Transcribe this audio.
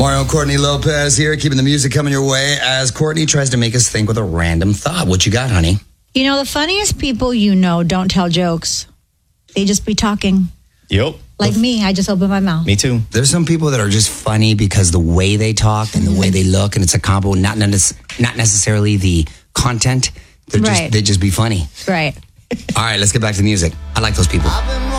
Mario Courtney Lopez here, keeping the music coming your way as Courtney tries to make us think with a random thought. What you got, honey? You know, the funniest people don't tell jokes. They just be talking. Yep. Like me, I just open my mouth. Me too. There's some people that are just funny because the way they talk and the way they look, and it's a combo, not necessarily the content. They just be funny. Right. All right, let's get back to the music. I like those people.